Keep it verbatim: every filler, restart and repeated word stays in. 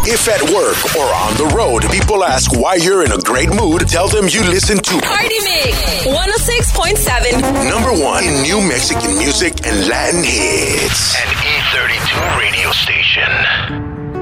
If at work or on the road, people ask why you're in a great mood, tell them you listen to Party Mix one oh six point seven. Number one in new Mexican music and Latin hits. An E thirty-two radio station.